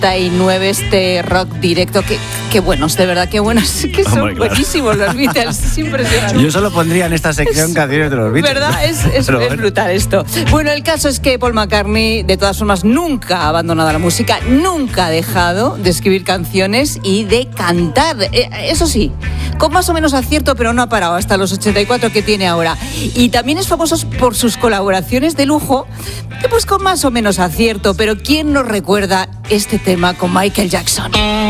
69, este rock directo, qué buenos, de verdad, qué buenos, que son buenísimos los Beatles, es impresionante. Yo solo pondría en esta sección canciones de los Beatles. ¿Verdad? Es brutal esto. Bueno, el caso es que Paul McCartney, de todas formas, nunca ha abandonado la música, nunca ha dejado de escribir canciones y de cantar. Eso sí, con más o menos acierto, pero no ha parado hasta los 84 que tiene ahora. Y también es famoso por sus colaboraciones de lujo, que pues con más o menos acierto, pero ¿quién nos recuerda este tema con Michael Jackson?